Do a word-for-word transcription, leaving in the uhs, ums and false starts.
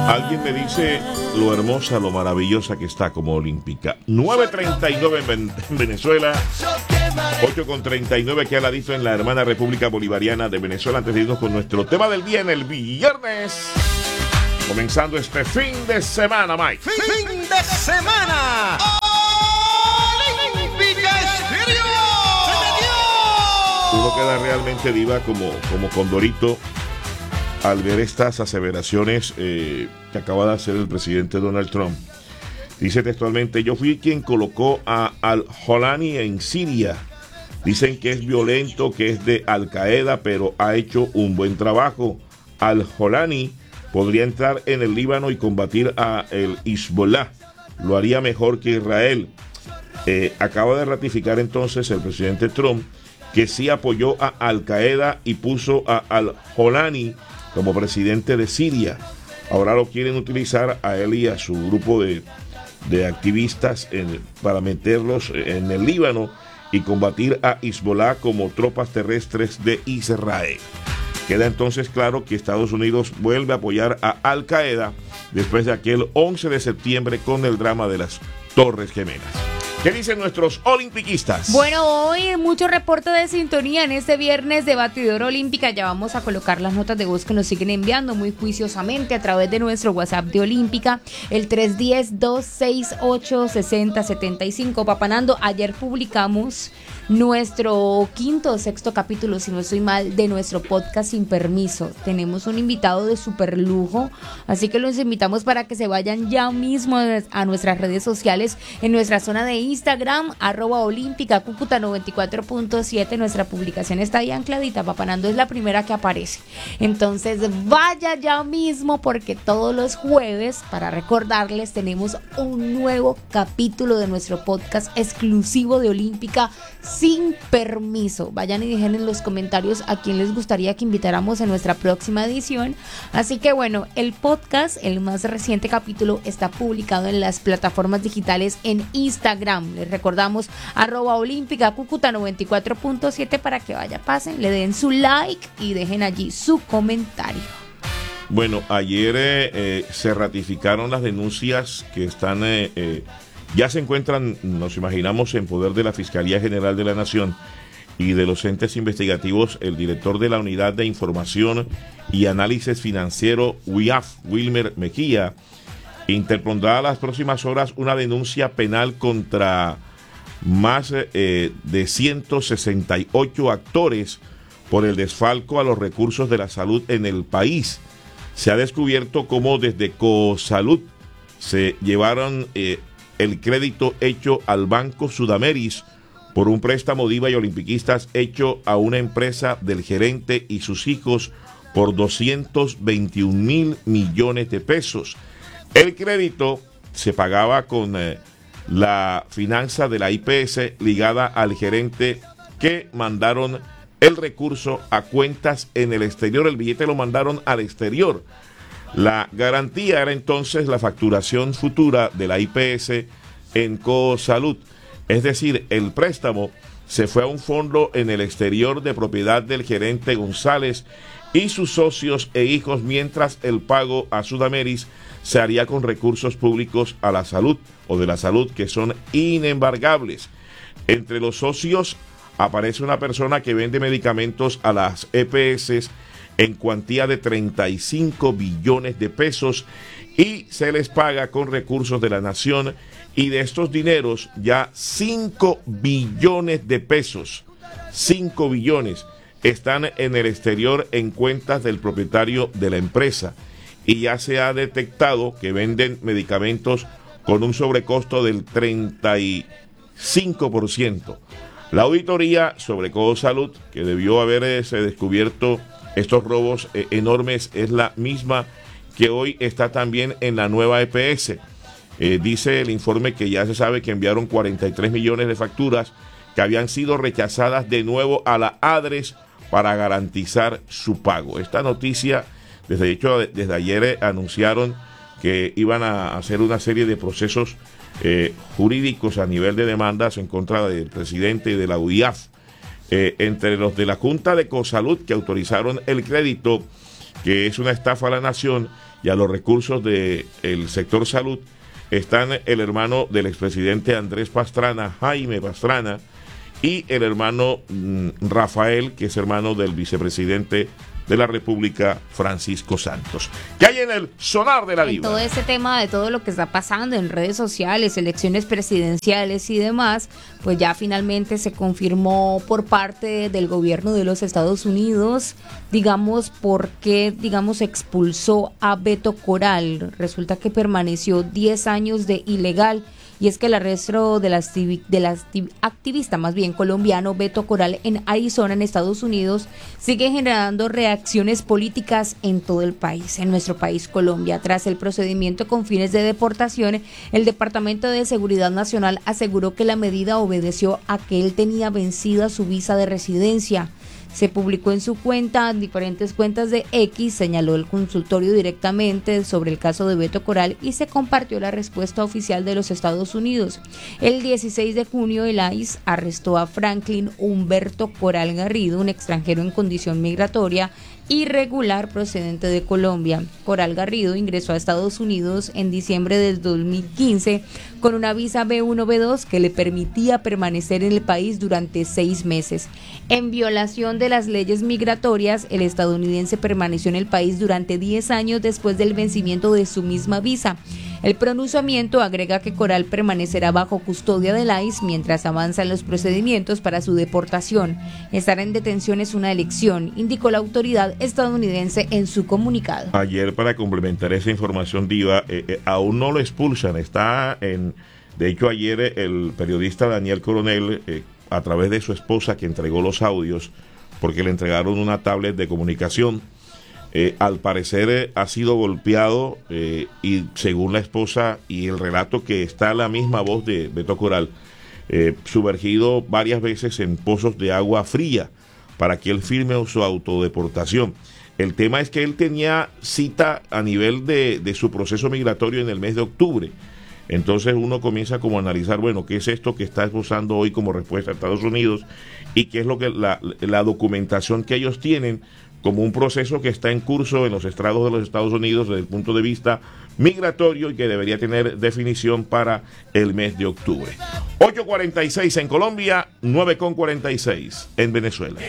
Alguien me dice lo hermosa, lo maravillosa que está como olímpica. nueve treinta y nueve en Venezuela, ocho con treinta y nueve aquí al ladito en la hermana República Bolivariana de Venezuela. Antes de irnos con nuestro tema del día en el viernes, comenzando este fin de semana, Mike. ¡Fin, fin de semana! ¡Olímpica Estéreo! Uno queda realmente diva como, como Condorito al ver estas aseveraciones eh, que acaba de hacer el presidente Donald Trump. Dice textualmente: yo fui quien colocó a Al-Jolani en Siria. Dicen que es violento, que es de Al-Qaeda, pero ha hecho un buen trabajo. Al-Jolani podría entrar en el Líbano y combatir a el Hezbollah. Lo haría mejor que Israel. Eh, acaba de ratificar entonces el presidente Trump que sí apoyó a Al-Qaeda y puso a Al-Jolani como presidente de Siria. Ahora lo quieren utilizar a él y a su grupo de, de activistas en, para meterlos en el Líbano y combatir a Hezbollah como tropas terrestres de Israel. Queda entonces claro que Estados Unidos vuelve a apoyar a Al-Qaeda después de aquel once de septiembre con el drama de las Torres Gemelas. ¿Qué dicen nuestros olimpiquistas? Bueno, hoy mucho reporte de sintonía en este viernes de Batidora Olímpica. Ya vamos a colocar las notas de voz que nos siguen enviando muy juiciosamente a través de nuestro WhatsApp de Olímpica, el tres uno cero, dos seis ocho, seis cero siete cinco. Papanando, ayer publicamos nuestro quinto o sexto capítulo, si no estoy mal, de nuestro podcast Sin Permiso. Tenemos un invitado de super lujo, así que los invitamos para que se vayan ya mismo a nuestras redes sociales, en nuestra zona de Instagram, arroba olímpica Cúcuta noventa y cuatro punto siete. Nuestra publicación está ahí ancladita, Papanando es la primera que aparece. Entonces vaya ya mismo, porque todos los jueves, para recordarles, tenemos un nuevo capítulo de nuestro podcast exclusivo de Olímpica Sin Permiso. Vayan y dejen en los comentarios a quién les gustaría que invitáramos en nuestra próxima edición. Así que bueno, el podcast, el más reciente capítulo, está publicado en las plataformas digitales en Instagram. Les recordamos, arroba olímpica Cúcuta noventa y cuatro punto siete, para que vaya, pasen, le den su like y dejen allí su comentario. Bueno, ayer eh, eh, se ratificaron las denuncias que están... Eh, eh, ya se encuentran, nos imaginamos, en poder de la Fiscalía General de la Nación y de los entes investigativos. El director de la Unidad de Información y Análisis Financiero, U I A F, Wilmer Mejía, interpondrá a las próximas horas una denuncia penal contra más eh, de ciento sesenta y ocho actores por el desfalco a los recursos de la salud en el país. Se ha descubierto cómo desde Cosalud se llevaron... Eh, el crédito hecho al Banco Sudameris por un préstamo Diva y Olimpiquistas hecho a una empresa del gerente y sus hijos por doscientos veintiún mil millones de pesos. El crédito se pagaba con eh, la finanza de la I P S ligada al gerente, que mandaron el recurso a cuentas en el exterior. El billete lo mandaron al exterior. La garantía era entonces la facturación futura de la I P S en Cosalud. Es decir, el préstamo se fue a un fondo en el exterior de propiedad del gerente González y sus socios e hijos, mientras el pago a Sudameris se haría con recursos públicos a la salud o de la salud, que son inembargables. Entre los socios aparece una persona que vende medicamentos a las E P S en cuantía de treinta y cinco billones de pesos y se les paga con recursos de la nación, y de estos dineros ya cinco billones de pesos, cinco billones están en el exterior en cuentas del propietario de la empresa, y ya se ha detectado que venden medicamentos con un sobrecosto del treinta y cinco por ciento. La auditoría sobre Cosalud, que debió haberse descubierto estos robos eh, enormes, es la misma que hoy está también en la nueva E P S. Eh, dice el informe que ya se sabe que enviaron cuarenta y tres millones de facturas que habían sido rechazadas de nuevo a la ADRES para garantizar su pago. Esta noticia, desde hecho, desde ayer eh, anunciaron que iban a hacer una serie de procesos eh, jurídicos a nivel de demandas en contra del presidente y de la U I A F. Eh, entre los de la Junta de Cosalud, que autorizaron el crédito, que es una estafa a la nación, y a los recursos del sector salud están el hermano del expresidente Andrés Pastrana, Jaime Pastrana, y el hermano mm, Rafael, que es hermano del vicepresidente de la República, Francisco Santos. ¿Qué hay en el sonar de la en diva? todo ese tema de todo lo que está pasando en redes sociales, elecciones presidenciales y demás, pues ya finalmente se confirmó por parte del gobierno de los Estados Unidos, digamos, por qué, digamos, expulsó a Beto Coral. Resulta que permaneció diez años de ilegal. Y es que el arresto de la, de la activista, más bien colombiano, Beto Coral en Arizona, en Estados Unidos, sigue generando reacciones políticas en todo el país, en nuestro país Colombia. Tras el procedimiento con fines de deportación, el Departamento de Seguridad Nacional aseguró que la medida obedeció a que él tenía vencida su visa de residencia. Se publicó en su cuenta, en diferentes cuentas de X, señaló el consultorio directamente sobre el caso de Beto Coral y se compartió la respuesta oficial de los Estados Unidos. El dieciséis de junio, el I C E arrestó a Franklin Humberto Coral Garrido, un extranjero en condición migratoria irregular procedente de Colombia. Coral Garrido ingresó a Estados Unidos en diciembre del dos mil quince con una visa B uno B dos que le permitía permanecer en el país durante seis meses. En violación de las leyes migratorias, el estadounidense permaneció en el país durante diez años después del vencimiento de su misma visa. El pronunciamiento agrega que Coral permanecerá bajo custodia del I C E mientras avanzan los procedimientos para su deportación. Estar en detención es una elección, indicó la autoridad estadounidense en su comunicado. Ayer, para complementar esa información, diva, eh, eh, aún no lo expulsan, está en... De hecho, ayer el periodista Daniel Coronel, eh, a través de su esposa, que entregó los audios, porque le entregaron una tablet de comunicación, Eh, al parecer eh, ha sido golpeado eh, y según la esposa y el relato que está la misma voz de Beto Coral, eh, sumergido varias veces en pozos de agua fría para que él firme su autodeportación. El tema es que él tenía cita a nivel de, de su proceso migratorio en el mes de octubre. Entonces uno comienza como a analizar, bueno, ¿qué es esto que está esbozando hoy como respuesta a Estados Unidos? Y qué es lo que la, la documentación que ellos tienen como un proceso que está en curso en los estrados de los Estados Unidos desde el punto de vista migratorio y que debería tener definición para el mes de octubre. ocho cuarenta y seis en Colombia, nueve cuarenta y seis en Venezuela.